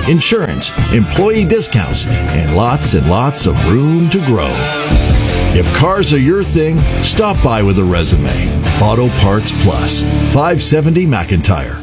insurance, employee discounts, and lots of room to grow. If cars are your thing, stop by with a resume. Auto Parts Plus, 570 McIntyre.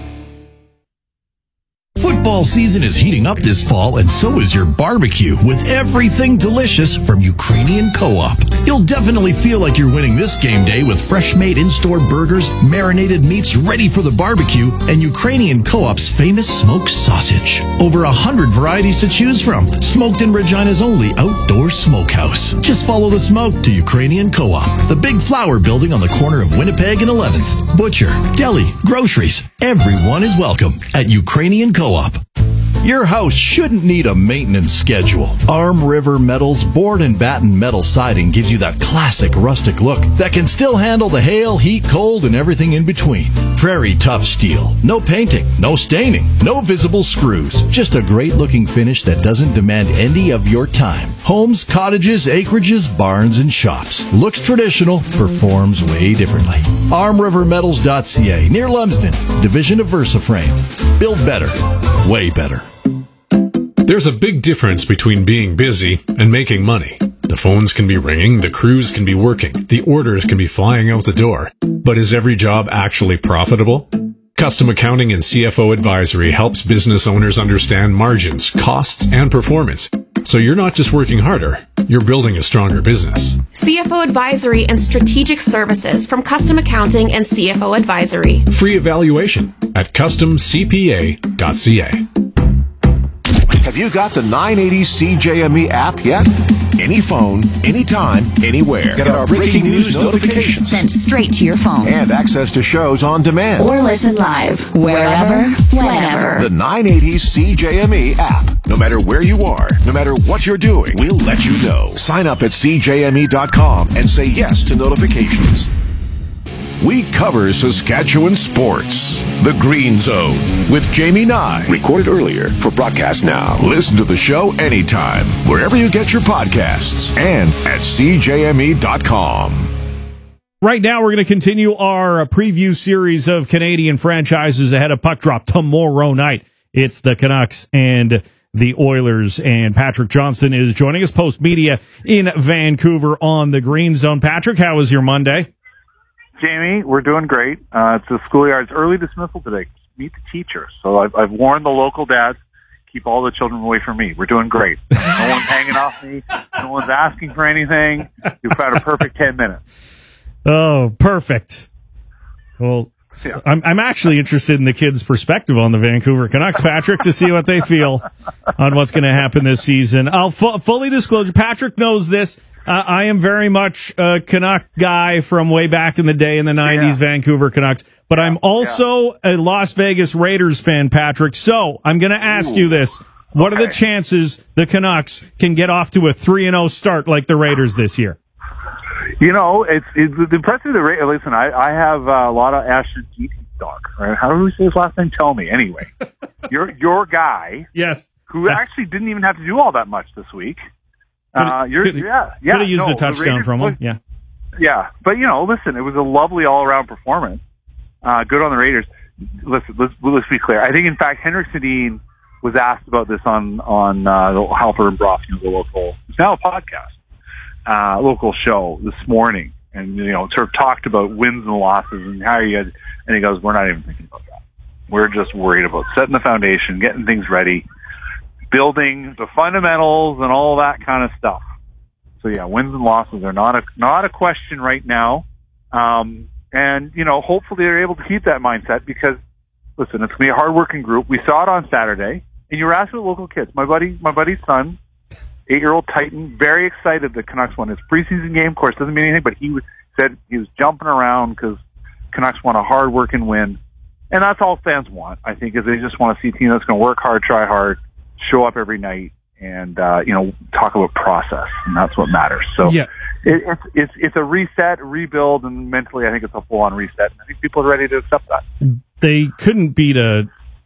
Football season is heating up this fall, and so is your barbecue, with everything delicious from Ukrainian Co-op. You'll definitely feel like you're winning this game day with fresh-made in-store burgers, marinated meats ready for the barbecue, and Ukrainian Co-op's famous smoked sausage. Over 100 varieties to choose from, smoked in Regina's only outdoor smokehouse. Just follow the smoke to Ukrainian Co-op, the big flower building on the corner of Winnipeg and 11th. Butcher, deli, groceries, everyone is welcome at Ukrainian Co-op. Your house shouldn't need a maintenance schedule. Arm River Metal's board and batten metal siding gives you that classic rustic look that can still handle the hail, heat, cold, and everything in between. Prairie Tough Steel. No painting, no staining, no visible screws. Just a great-looking finish that doesn't demand any of your time. Homes, cottages, acreages, barns, and shops. Looks traditional, performs way differently. ArmRiverMetals.ca, near Lumsden, division of VersaFrame. Build better, way better. There's a big difference between being busy and making money. The phones can be ringing, the crews can be working, the orders can be flying out the door. But is every job actually profitable? Custom Accounting and CFO Advisory helps business owners understand margins, costs, and performance. So you're not just working harder, you're building a stronger business. CFO Advisory and Strategic Services from Custom Accounting and CFO Advisory. Free evaluation at customcpa.ca. Have you got the 980 CJME app yet? Any phone, anytime, anywhere. Get our breaking news notifications sent straight to your phone. And access to shows on demand. Or listen live, wherever, whenever. The 980 CJME app. No matter where you are, no matter what you're doing, we'll let you know. Sign up at CJME.com and say yes to notifications. We cover Saskatchewan sports. The Green Zone with Jamie Nye. Recorded earlier for broadcast now. Listen to the show anytime, wherever you get your podcasts, and at CJME.com. Right now, we're going to continue our preview series of Canadian franchises ahead of puck drop tomorrow night. It's the Canucks and the Oilers, and Patrick Johnston is joining us, Post Media in Vancouver on the Green Zone. Patrick, how was your Monday? Jamie, we're doing great. It's the schoolyard's early dismissal today. Meet the teacher. So I've warned the local dads, keep all the children away from me. We're doing great. No one's hanging off me. No one's asking for anything. You've got a perfect 10 minutes. Oh, perfect. Well, yeah. I'm actually interested in the kids' perspective on the Vancouver Canucks, Patrick, to see what they feel on what's going to happen this season. I'll fully disclose, Patrick knows this. I am very much a Canuck guy from way back in the day in the 90s, Vancouver Canucks, but I'm also a Las Vegas Raiders fan, Patrick. So I'm going to ask you this. What are the chances the Canucks can get off to a 3-0 start like the Raiders this year? You know, it's impressive. Listen, I have a lot of Ashton Keefe stock. Right? How do we say his last name? Tell me. Anyway, your guy, yes, who actually didn't even have to do all that much this week. Could have used a touchdown from him. Yeah. But listen, it was a lovely all-around performance. Good on the Raiders. Listen, let's be clear. I think, in fact, Henrik Sedin was asked about this on the Halper and Brough, the local. It's now a podcast, local show this morning, and sort of talked about wins and losses and how you had. And he goes, "We're not even thinking about that. We're just worried about setting the foundation, getting things ready." Building the fundamentals and all that kind of stuff. So wins and losses are not a question right now. And hopefully they're able to keep that mindset because, listen, it's gonna be a hardworking group. We saw it on Saturday, and you were asking the local kids. My buddy's son, 8-year-old Titan, very excited the Canucks won his preseason game. Of course, doesn't mean anything, but he said he was jumping around because Canucks want a hardworking win, and that's all fans want. I think is they just want to see a team that's going to work hard, try hard, show up every night, and talk about process, and that's what matters. So it's a reset, rebuild, and mentally, I think it's a full-on reset. And I think people are ready to accept that. They couldn't beat a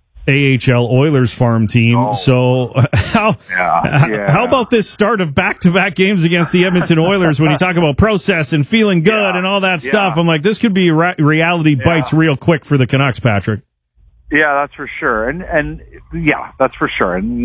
AHL Oilers farm team. So how about this start of back-to-back games against the Edmonton Oilers? When you talk about process and feeling good and all that stuff, I'm like, this could be reality bites real quick for the Canucks, Patrick. Yeah, that's for sure. And that's for sure. And